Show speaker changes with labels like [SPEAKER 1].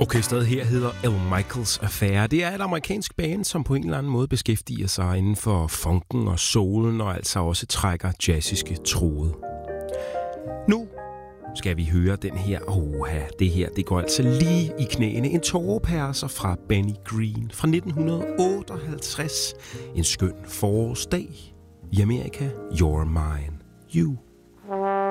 [SPEAKER 1] Orkestret her hedder Al Michaels Affair. Det er et amerikansk band, som på en eller anden måde beskæftiger sig inden for funken og soulen, og altså også trækker jazziske tråde. Nu skal vi høre den her. Det her, det går altså lige i knæene. En tåreperser fra Benny Green fra 1958. En skøn forårsdag i Amerika. You're mine, you